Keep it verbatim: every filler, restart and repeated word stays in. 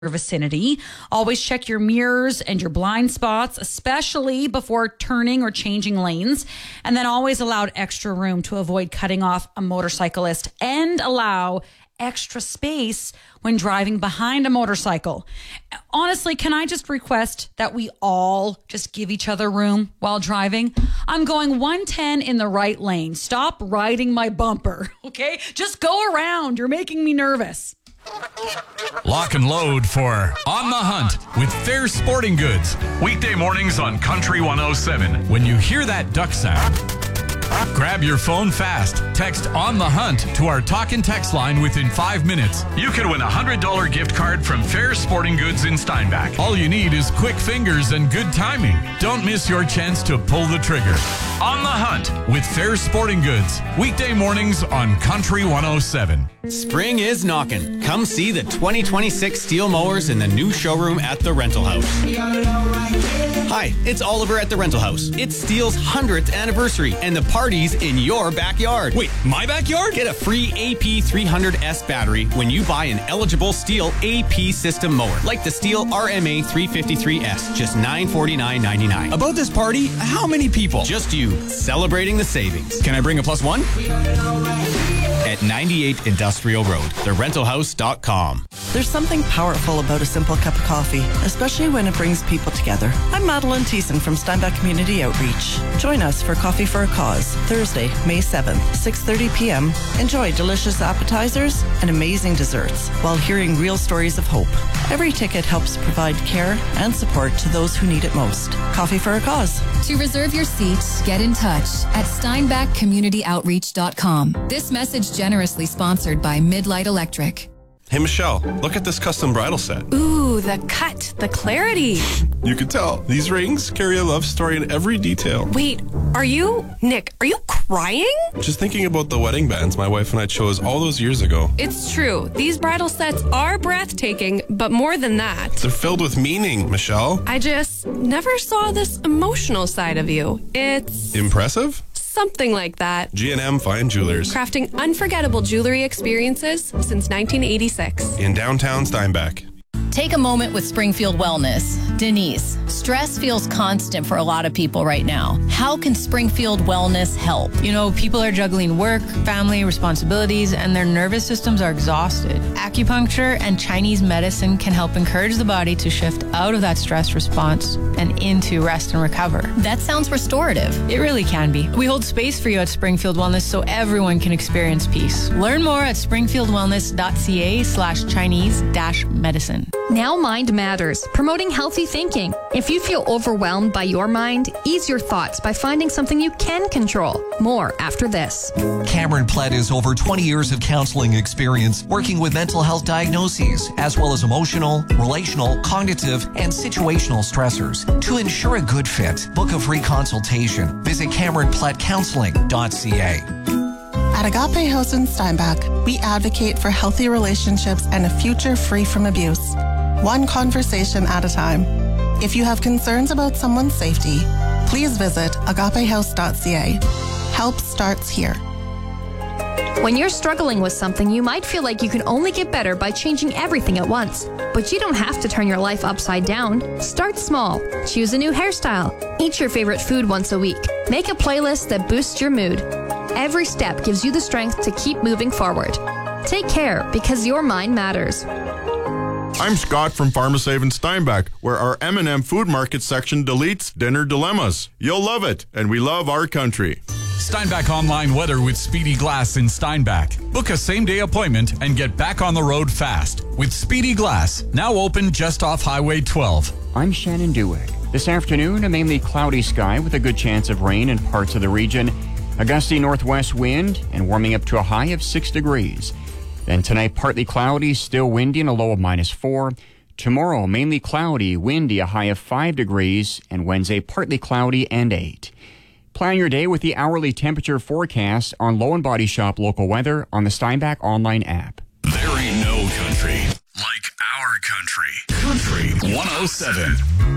vicinity. Always check your mirrors and your blind spots, especially before turning or changing lanes. And then always allow extra room to avoid cutting off a motorcyclist, and allow extra space when driving behind a motorcycle. Honestly, can I just request that we all just give each other room while driving? I'm going one ten in the right lane. Stop riding my bumper, okay? Just go around. You're making me nervous. Lock and load for On the Hunt with Fair Sporting Goods. Weekday mornings on Country one oh seven. When you hear that duck sound, grab your phone fast. Text On the Hunt to our talk and text line within five minutes. You could win a one hundred dollars gift card from Fair Sporting Goods in Steinbach. All you need is quick fingers and good timing. Don't miss your chance to pull the trigger. On the Hunt with Fair Sporting Goods. Weekday mornings on Country one oh seven. Spring is knocking. Come see the twenty twenty-six Steel mowers in the new showroom at the Rental House. Hi, it's Oliver at the Rental House. It's Steel's one hundredth anniversary, and the party's in your backyard. Wait, my backyard? Get a free A P three hundred S battery when you buy an eligible Steel A P system mower, like the Steel R M A three fifty-three S, just nine forty-nine ninety-nine. About this party, how many people? Just you, celebrating the savings. Can I bring a plus one? At ninety-eight Industrial Road, the rental house dot com. There's something powerful about a simple cup of coffee, especially when it brings people together. I'm Madeline Thiessen from Steinbach Community Outreach. Join us for Coffee for a Cause, Thursday, May seventh, six thirty p.m. Enjoy delicious appetizers and amazing desserts while hearing real stories of hope. Every ticket helps provide care and support to those who need it most. Coffee for a Cause. To reserve your seat, get in touch at steinbach community outreach dot com. This message generously sponsored by Midlight Electric. Hey, Michelle, look at this custom bridal set. Ooh, the cut, the clarity. You can tell. These rings carry a love story in every detail. Wait, are you, Nick, are you crying? Just thinking about the wedding bands my wife and I chose all those years ago. It's true. These bridal sets are breathtaking, but more than that. They're filled with meaning, Michelle. I just never saw this emotional side of you. It's... Impressive? Something like that. G and M Fine Jewelers. Crafting unforgettable jewelry experiences since nineteen eighty-six. In downtown Steinbach. Take a moment with Springfield Wellness. Denise, stress feels constant for a lot of people right now. How can Springfield Wellness help? You know, people are juggling work, family responsibilities, and their nervous systems are exhausted. Acupuncture and Chinese medicine can help encourage the body to shift out of that stress response and into rest and recover. That sounds restorative. It really can be. We hold space for you at Springfield Wellness so everyone can experience peace. Learn more at springfield wellness dot c a slash Chinese dash medicine. Now Mind Matters, promoting healthy thinking. If you feel overwhelmed by your mind, ease your thoughts by finding something you can control. More after this. Cameron Plett has over twenty years of counseling experience working with mental health diagnoses, as well as emotional, relational, cognitive, and situational stressors. To ensure a good fit, book a free consultation. Visit cameron plett counseling dot c a. At Agape House in Steinbach, we advocate for healthy relationships and a future free from abuse. One conversation at a time. If you have concerns about someone's safety, please visit agape house dot c a. Help starts here. When you're struggling with something, you might feel like you can only get better by changing everything at once. But you don't have to turn your life upside down. Start small. Choose a new hairstyle. Eat your favorite food once a week. Make a playlist that boosts your mood. Every step gives you the strength to keep moving forward. Take care, because your mind matters. I'm Scott from Pharmasave in Steinbach, where our M and M Food Market section deletes dinner dilemmas. You'll love it, and we love our country. Steinbach Online Weather with Speedy Glass in Steinbach. Book a same-day appointment and get back on the road fast with Speedy Glass, now open just off Highway twelve. I'm Shannon Dewick. This afternoon, a mainly cloudy sky with a good chance of rain in parts of the region. A gusty northwest wind and warming up to a high of six degrees. Then tonight, partly cloudy, still windy and a low of minus four. Tomorrow, mainly cloudy, windy, a high of five degrees. And Wednesday, partly cloudy and eight. Plan your day with the hourly temperature forecast on Low and Body Shop local weather on the Steinbach online app. There ain't no country like our country. Country one oh seven.